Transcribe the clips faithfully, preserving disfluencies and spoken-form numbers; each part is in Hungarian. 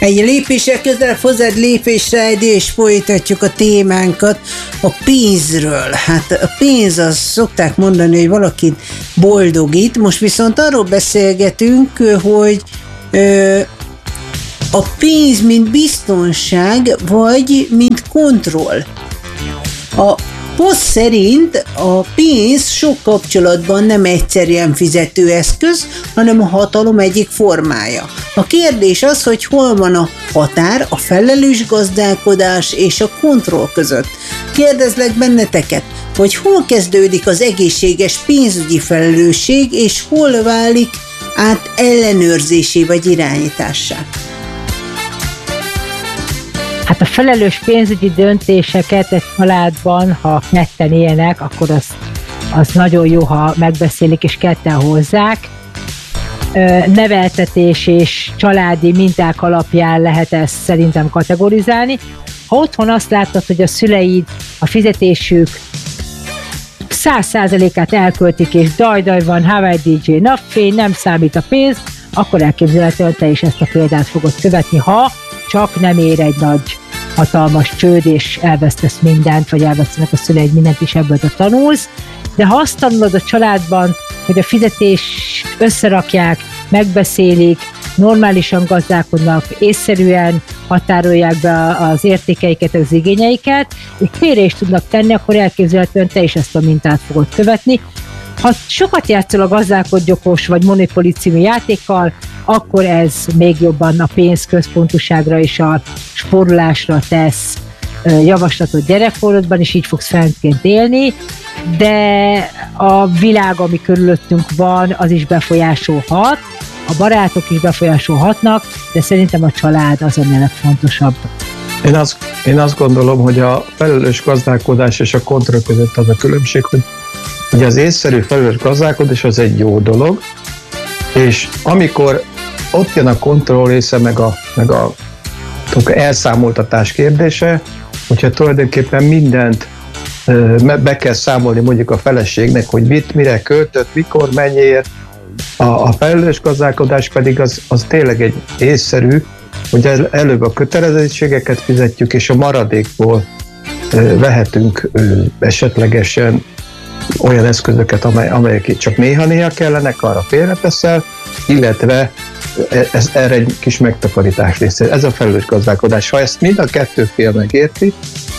Egy lépéssel közelebb hozzád lépésre, Edi, és folytatjuk a témánkat a pénzről. Hát a pénz, az szokták mondani, hogy valakit boldogít, most viszont arról beszélgetünk, hogy ö, a pénz mint biztonság, vagy mint kontroll. A poszt szerint a pénz sok kapcsolatban nem egyszerűen fizetőeszköz, hanem a hatalom egyik formája. A kérdés az, hogy hol van a határ a felelős gazdálkodás és a kontroll között. Kérdezlek benneteket, hogy hol kezdődik az egészséges pénzügyi felelősség, és hol válik át ellenőrzésé vagy irányítássá? Hát a felelős pénzügyi döntéseket egy családban, ha ketten élnek, akkor az, az nagyon jó, ha megbeszélik és ketten hozzák. Neveltetés és családi minták alapján lehet ezt szerintem kategorizálni. Ha otthon azt láttad, hogy a szüleid a fizetésük száz százalékát elköltik, és daj-daj van, Hawaii dé dzsé, napfény, nem számít a pénz, akkor elképzelhetően te is ezt a példát fogod követni, ha csak nem ér egy nagy, hatalmas csőd, és elvesztesz mindent, vagy elvesztenek a szüleid mindent, és ebből te tanulsz. De ha azt tanulod a családban, hogy a fizetés összerakják, megbeszélik, normálisan gazdálkodnak, észszerűen határolják be az értékeiket, az igényeiket, és félre is tudnak tenni, akkor elképzelhetően te is ezt a mintát fogod követni. Ha sokat játszol a Gazdálkodj okos vagy Monopoly című játékkal, akkor ez még jobban a pénzközpontúságra és a spórolásra tesz javaslatot gyerekkorodban, és így fogsz felnőttként élni, de a világ, ami körülöttünk van, az is befolyásolhat, a barátok is befolyásolhatnak, de szerintem a család az, ami a legfontosabb. Én azt, én azt gondolom, hogy a felelős gazdálkodás és a kontroll között az a különbség, hogy ugye az észszerű felelős gazdálkodás az egy jó dolog, és amikor ott jön a kontroll része, meg a, meg a elszámoltatás kérdése, hogyha tulajdonképpen mindent be kell számolni mondjuk a feleségnek, hogy mit, mire költött, mikor, mennyiért. A, a felelős gazdálkodás pedig az, az tényleg egy észszerű, hogy előbb a kötelezettségeket fizetjük, és a maradékból vehetünk esetlegesen olyan eszközöket, amely, amelyek csak néha-néha kellenek, arra félreteszel, illetve ez, erre egy kis megtakarítás része. Ez a felelős gazdálkodás. Ha ezt mind a kettő fél megérti,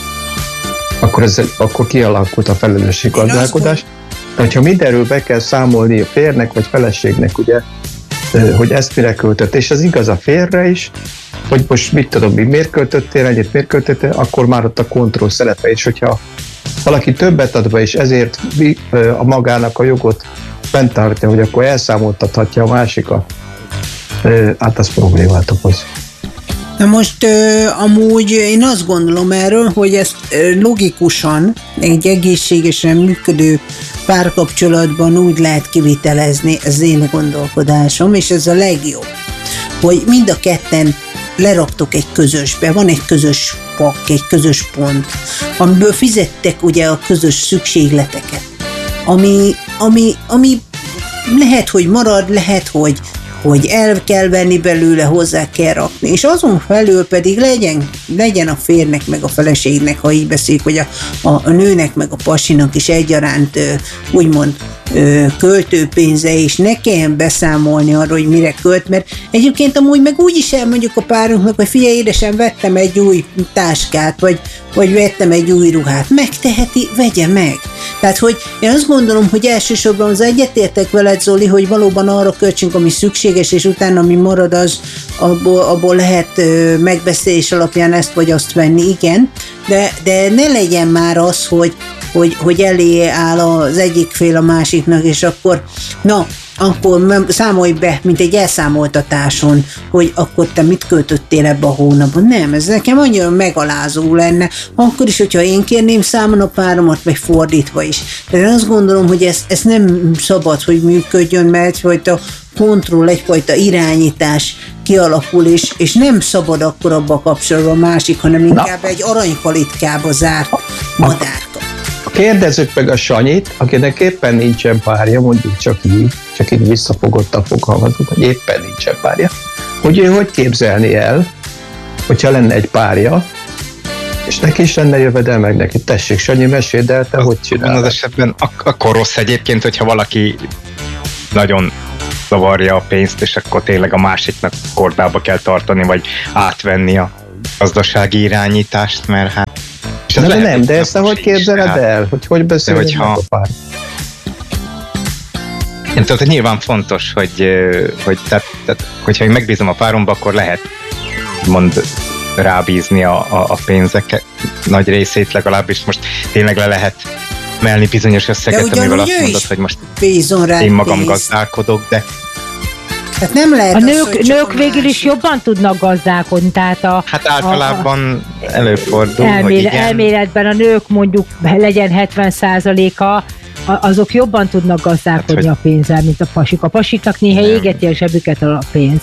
akkor, ez, akkor kialakult a felelősség gazdálkodás. De ha mindenről be kell számolni a férnek vagy feleségnek, ugye, hogy ezt mire költött, és ez igaz a férre is, hogy most mit tudom, miért költöttél ennyit, miért költöttél, akkor már ott a kontroll szerepe, és hogyha valaki többet ad be, és ezért a magának a jogot fenntartja, hogy akkor elszámoltathatja a másikat, hát az problémát okoz. Na most ö, amúgy én azt gondolom erről, hogy ezt ö, logikusan egy egészségesen működő párkapcsolatban úgy lehet kivitelezni, ez én gondolkodásom, és ez a legjobb, hogy mind a ketten leraktok egy közösbe, van egy közös pak, egy közös pont, amiből fizettek ugye a közös szükségleteket, ami, ami, ami lehet, hogy marad, lehet, hogy hogy el kell venni belőle, hozzá kell rakni, és azon felül pedig legyen, legyen a férnek meg a feleségnek, ha így beszéljük, hogy a, a, a nőnek meg a pasinak is egyaránt ö, úgymond ö, költőpénze, és ne kelljen beszámolni arra, hogy mire költ, mert egyébként amúgy meg úgy is elmondjuk a párunknak, hogy figyelj édesem, vettem egy új táskát, vagy, vagy vettem egy új ruhát, megteheti, vegye meg. Tehát, hogy én azt gondolom, hogy elsősorban az egyetértek veled, Zoli, hogy valóban arra költsünk, ami szükséges, és utána, ami marad, az abból, abból lehet ö, megbeszélés alapján ezt vagy azt venni, igen, de, de ne legyen már az, hogy, hogy, hogy elé áll az egyik fél a másiknak, és akkor, na, akkor számolj be, mint egy elszámoltatáson, hogy akkor te mit költöttél ebbe a hónapban. Nem, ez nekem annyira megalázó lenne, akkor is, hogyha én kérném számon a páromat, vagy fordítva is. De én azt gondolom, hogy ez, ez nem szabad, hogy működjön, mert egyfajta kontroll, egyfajta irányítás kialakul, és, és nem szabad akkor abba a kapcsolatban a másik, hanem inkább Na. egy aranykalitkába zárt madárka. Kérdezzük meg a Sanyit, akinek éppen nincsen párja, mondjuk csak így, csak így visszafogottan fogalmazunk, hogy éppen nincsen párja, hogy ő hogy képzelni el, hogyha lenne egy párja, és neki is lenne jövedel, meg neki. Tessék, Sanyi, meséld el, te hogy csinálod? Az esetben ak- akkor rossz egyébként, hogyha valaki nagyon zavarja a pénzt, és akkor tényleg a másiknak kordába kell tartani, vagy átvenni a gazdasági irányítást, mert hát... De lehet, nem, de ezt ahogy képzeled hát, el? Hogy hogy beszélünk hogyha... meg a pár? Én tudom, hogy nyilván fontos, hogy, hogy tehát, tehát, hogyha én megbízom a páromba, akkor lehet mond rábízni a, a, a pénzek nagy részét, legalábbis most tényleg le lehet melni bizonyos összeget, amivel azt mondod, hogy most én magam pénzt. gazdálkodok, de tehát nem lehet a az, nők, nők végül is jobban tudnak gazdálkodni, tehát a... Hát általában a, előfordul, elmélet, hogy igen. Elméletben a nők mondjuk legyen hetven százaléka, azok jobban tudnak gazdálkodni hát, a pénzzel, mint a pasik. A pasiknak néha nem. égeti a zsebüket a pénz.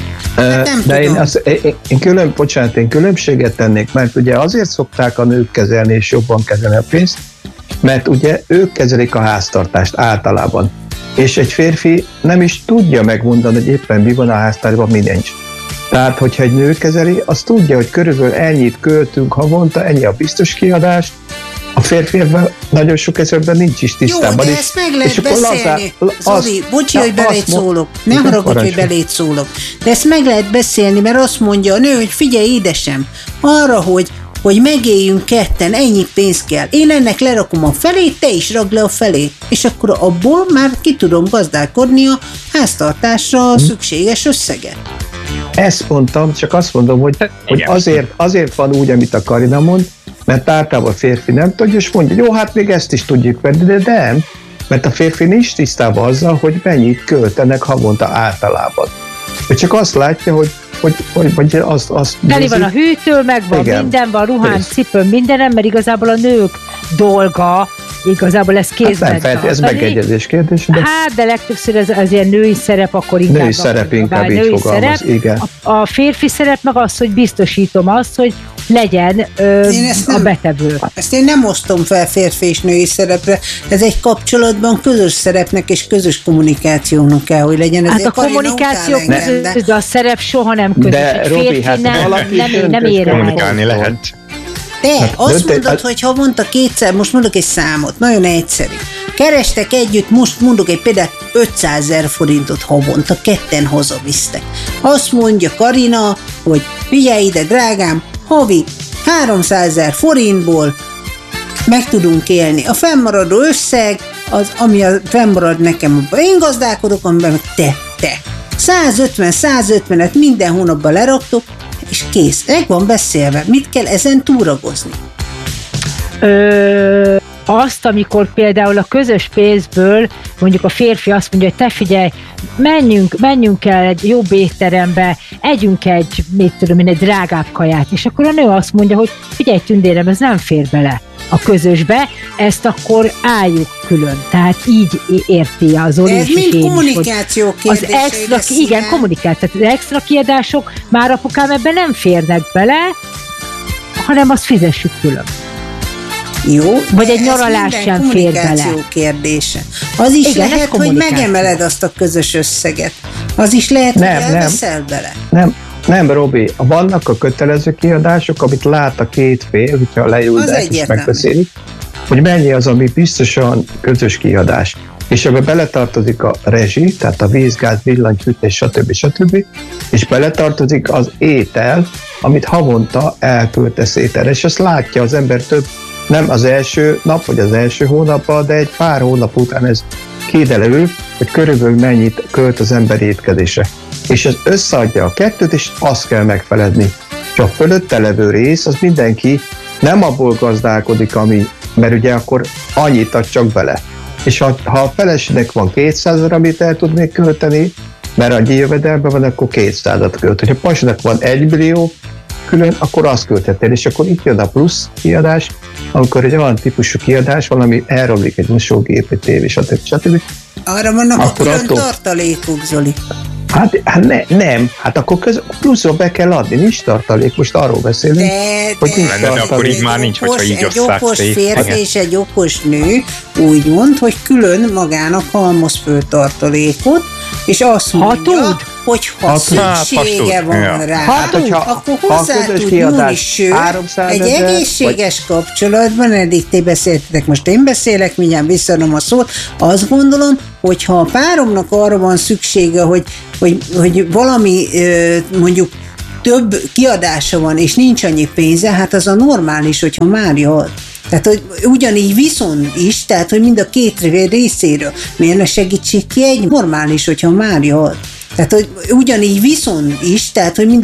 Hát nem De tudom. én, azt, én, én, külön, bocsánat, én különbséget tennék, mert ugye azért szokták a nők kezelni és jobban kezelni a pénzt, mert ugye ők kezelik a háztartást általában. És egy férfi nem is tudja megmondani, hogy éppen mi van a háztartásban, mi nincs. Tehát, hogyha egy nő kezeli, az tudja, hogy körülbelül ennyit költünk havonta, ennyi a biztos kiadás. A férfiakban nagyon sok esetben nincs is tisztában. Jó, de ezt meg lehet beszélni. Lazá, Zoli, bocsi, hogy belét szólok. Ne igen, haragudj, hogy belét szólok. De ezt meg lehet beszélni, mert azt mondja a nő, hogy figyelj, édesem, arra, hogy hogy megéljünk ketten, ennyi pénz kell. Én ennek lerakom a felét, te is ragd le a felét. És akkor abból már ki tudom gazdálkodni a háztartásra a szükséges összeget. Ezt mondtam, csak azt mondom, hogy, hogy azért, azért van úgy, amit a Karina mond, mert általában a férfi nem tudja, és mondja, jó, hát még ezt is tudjuk venni, de nem, mert a férfi nincs tisztában azzal, hogy mennyit költenek havonta általában. Ő csak azt látja, hogy hogy, hogy, hogy azt, azt Teli van a hűtő, meg van igen. minden, van ruhán, cipőn, mindenem, mert igazából a nők dolga, igazából ez kézben hát nem, ez megegyezés kérdés. De... Hát, de legtöbbször ez, ez ilyen női szerep, akkor inkább... Női szerep, inkább így női fogalmaz, szerep. Igen. A, a férfi szerep meg az, hogy biztosítom azt, hogy legyen ö, a betevő. Ezt én nem osztom fel férfi és női szerepre, ez egy kapcsolatban közös szerepnek és közös kommunikációnak kell, hogy legyen. Hát a kommunikáció közös, de... de a szerep soha nem közös. De egy Robi, férfi hát nem, nem, nem ér el. Kommunikálni lehet. De azt mondod, hogy havonta kétszer, most mondok egy számot, nagyon egyszerű. Kerestek együtt, most mondok egy például ötszázezer forintot havonta, ketten hazavisztek. Azt mondja Karina, hogy figyelj ide, drágám, havi háromszázezer forintból meg tudunk élni. A fennmaradó összeg, az, ami a fennmarad nekem, abban én gazdálkodok, amiben meg te, te. százötven-százötvenet minden hónapban leraktok, és kész. Meg van beszélve. Mit kell ezen túragozni? Ö, azt, amikor például a közös pénzből mondjuk a férfi azt mondja, hogy te figyelj, menjünk, menjünk el egy jobb étterembe, együnk egy, mit tudom én, egy drágább kaját, és akkor a nő azt mondja, hogy figyelj tündérem, ez nem fér bele a közösbe, ezt akkor álljuk külön. Tehát így érti az Zoli is. Ez mind kommunikáció kérdései. Az extra, igen, kommunikáció. Az extra kiadások már apukám ebben nem férnek bele, hanem azt fizessük külön. Jó, vagy egy nyaralás sem fér bele. Kérdése. Az is igen, lehet, hogy megemeled azt a közös összeget. Az is lehet, nem, hogy elveszel nem, bele. Nem, nem, Robi, vannak a kötelező kiadások, amit lát a két fél, hogyha leülnek és megbeszélik, hogy mennyi az, ami biztosan közös kiadás. És ebbe beletartozik a rezsi, tehát a víz, gáz, villanyfűtés, stb. stb. És beletartozik az étel, amit havonta elköltesz ételre. És ezt látja az ember több, nem az első nap, vagy az első hónapban, de egy pár hónap után ez kiderül, hogy körülbelül mennyit költ az ember étkezésre. És ez összeadja a kettőt, és azt kell megfeledni. És a fölötte levő rész, az mindenki nem abból gazdálkodik, ami, mert ugye akkor annyit ad csak bele. És ha, ha a feleségnek van kétszázezer, amit el tud még költeni, mert annyi jövedelme van, akkor kétszázat költ. Ha a pasinak van egy millió külön, akkor azt költheted, és akkor itt jön a plusz kiadás, amikor egy olyan típusú kiadás, valami elromlik egy mosógép, egy tévé, stb. stb. Arra vannak a külön attól... tartalékok, Zoli. Hát, hát ne, nem, hát akkor köz, pluszról be kell adni, nincs tartalék, most arról beszélünk, de, hogy de, nincs de, de akkor így már nincs, hogyha így egy okos szét. férfi Igen. és egy okos nő úgy mond, hogy külön magának halmoz föl tartalékot, és azt mondja, tud? hogy ha Ha szüksége tud. van Ja. rá, Ha tud. akkor ha hozzá a közös tud kiadás nyúlni, sőt, egy háromszázezer, egészséges kapcsolatban, eddig ti beszéltetek, most én beszélek, mindjárt visszadom a szót, azt gondolom, hogy ha a páromnak arra van szüksége, hogy, hogy, hogy valami ö, mondjuk több kiadása van, és nincs annyi pénze, hát az a normális, hogyha Mária ad. Tehát, hogy ugyanígy viszont is, tehát, hogy mind a két részéről miért ne segítség ki egy normális, hogyha Mária ad. Tehát, hogy ugyanígy viszont is, tehát, hogy mind